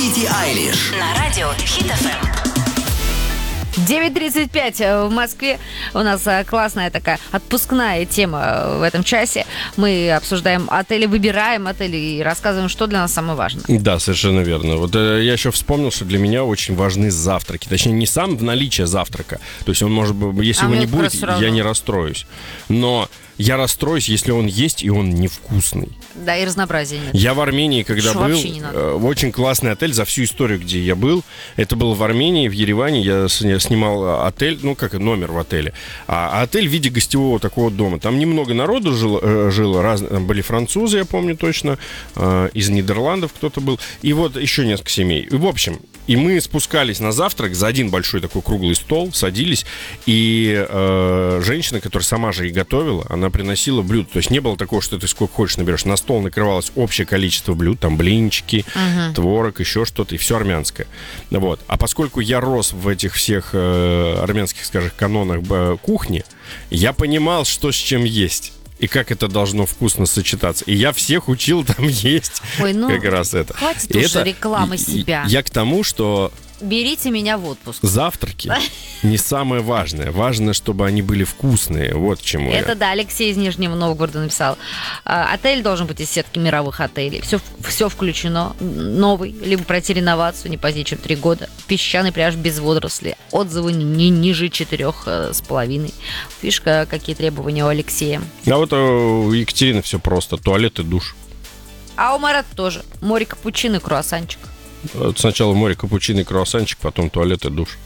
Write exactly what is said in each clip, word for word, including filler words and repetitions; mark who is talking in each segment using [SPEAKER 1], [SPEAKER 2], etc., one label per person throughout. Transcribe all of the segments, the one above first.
[SPEAKER 1] Billie Eilish
[SPEAKER 2] на радио Hit эф эм.
[SPEAKER 3] девять тридцать пять в Москве. У нас классная такая отпускная тема в этом часе. Мы обсуждаем отели, выбираем отели и рассказываем, что для нас самое важное.
[SPEAKER 4] Да, совершенно верно. Вот э, я еще вспомнил, что для меня очень важны завтраки. Точнее, не сам в наличие завтрака. То есть он может быть, если
[SPEAKER 3] А
[SPEAKER 4] его
[SPEAKER 3] мне
[SPEAKER 4] не
[SPEAKER 3] как
[SPEAKER 4] будет,
[SPEAKER 3] раз сразу.
[SPEAKER 4] я не расстроюсь. Но я расстроюсь, если он есть и он невкусный.
[SPEAKER 3] Да, и разнообразия нет.
[SPEAKER 4] Я в Армении, когда
[SPEAKER 3] Что
[SPEAKER 4] был,
[SPEAKER 3] вообще не надо.
[SPEAKER 4] э, очень классный отель за всю историю, где я был. Это было в Армении, в Ереване. Я сня- снимал отель, ну как номер в отеле. А, а отель в виде гостевого такого дома. Там немного народу жило, э, жило раз, там были французы, я помню точно, э, из Нидерландов кто-то был. И вот еще несколько семей. И, в общем, и мы спускались на завтрак за один большой такой круглый стол, садились. И э, женщина, которая сама же и готовила, она приносила блюда. То есть не было такого, что ты сколько хочешь наберешь. На стол накрывалось общее количество блюд, там блинчики, uh-huh. творог, еще что-то, и все армянское. Вот. А поскольку я рос в этих всех э, армянских, скажем, канонах э, кухни, я понимал, что с чем есть. И как это должно вкусно сочетаться. И я всех учил там есть.
[SPEAKER 3] Ой, ну,
[SPEAKER 4] как раз это.
[SPEAKER 3] хватит
[SPEAKER 4] И
[SPEAKER 3] уже
[SPEAKER 4] это,
[SPEAKER 3] рекламы
[SPEAKER 4] и-
[SPEAKER 3] себя.
[SPEAKER 4] Я к тому, что
[SPEAKER 3] Берите меня в отпуск.
[SPEAKER 4] завтраки не самое важное. Важно, чтобы они были вкусные. Вот к чему
[SPEAKER 3] Это
[SPEAKER 4] я.
[SPEAKER 3] да, Алексей из Нижнего Новгорода написал. А, отель должен быть из сетки мировых отелей. Все, все включено. Новый, либо пройти реновацию не позднее, чем три года. Песчаный пляж без водорослей. Отзывы не ниже четырех э, с половиной. Фишка, какие требования у Алексея.
[SPEAKER 4] А вот у Екатерины все просто. Туалет и душ.
[SPEAKER 3] А у Марата тоже. Море, капучино, круассанчик.
[SPEAKER 4] Сначала море, капучино и круассанчик, потом туалет и душ.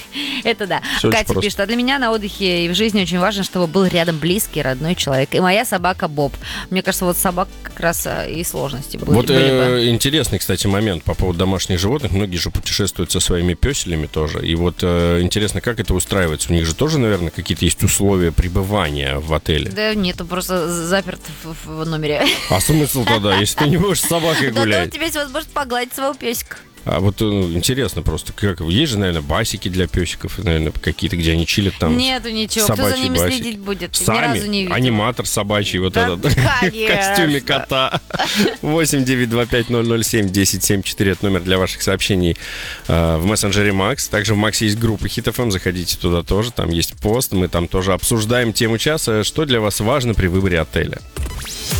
[SPEAKER 3] Это да.
[SPEAKER 4] Всё очень
[SPEAKER 3] Катя
[SPEAKER 4] просто.
[SPEAKER 3] пишет, а для меня на отдыхе и в жизни очень важно, чтобы был рядом близкий, родной человек. И моя собака Боб. Мне кажется, вот собак как раз а, и сложности были,
[SPEAKER 4] Вот
[SPEAKER 3] были бы.
[SPEAKER 4] э, интересный, кстати, момент по поводу домашних животных. Многие же путешествуют со своими пёселями тоже. И вот э, интересно, как это устраивается? У них же тоже, наверное, какие-то есть условия пребывания в отеле.
[SPEAKER 3] Да нет, он просто заперт в, в номере.
[SPEAKER 4] А смысл тогда, если ты не будешь с собакой
[SPEAKER 3] Да,
[SPEAKER 4] гулять?
[SPEAKER 3] у тебя есть возможность погладить своего песика.
[SPEAKER 4] А вот э, интересно просто, как есть же, наверное, басики для песиков, наверное, какие-то, где они чилят там.
[SPEAKER 3] Нету ничего, кто за
[SPEAKER 4] собачьи
[SPEAKER 3] ними
[SPEAKER 4] басики.
[SPEAKER 3] следить будет? Ни
[SPEAKER 4] Сами,
[SPEAKER 3] разу не видела.
[SPEAKER 4] аниматор собачий, вот
[SPEAKER 3] Да,
[SPEAKER 4] этот, в
[SPEAKER 3] конечно.
[SPEAKER 4] костюме кота. восемь девять два пять ноль ноль семь десять семь четыре, это номер для ваших сообщений э, в мессенджере Макс. Также в Максе есть группа Hit эф эм, заходите туда тоже, там есть пост, мы там тоже обсуждаем тему часа, что для вас важно при выборе отеля.